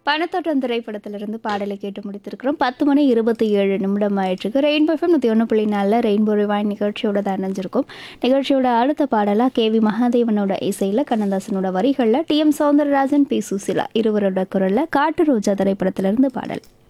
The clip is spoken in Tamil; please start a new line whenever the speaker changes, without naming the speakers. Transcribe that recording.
பணத்தோட்டம் திரைப்படத்திலிருந்து பாடலை கேட்டு முடித்திருக்கிறோம். 10 மணி 27 நிமிடம் ஆயிடுச்சு. ரெயின்போ எஃப்எம் 101.4 ரெயின்போ ரிவைன் நிகழ்ச்சியோட தான் இணைஞ்சிருக்கும். நிகழ்ச்சியோட அடுத்த பாடலாக கேவி மகாதேவனோட இசையில், கண்ணதாசனோட வரிகளில், D M Soundararajan, B Susheela இருவரோட குரலில் காட்டு ரோஜா திரைப்படத்திலிருந்து பாடல்.